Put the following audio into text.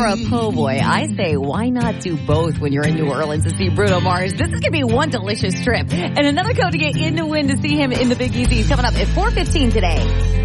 or a po' boy? I say, why not do both when you're in New Orleans to see Bruno Mars? This is going to be one delicious trip. And another code to get in to win to see him in the Big Easy is coming up at 4:15 today.